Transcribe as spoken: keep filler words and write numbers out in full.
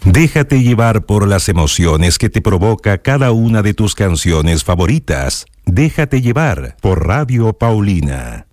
Déjate llevar por las emociones que te provoca cada una de tus canciones favoritas. Déjate llevar por Radio Paulina.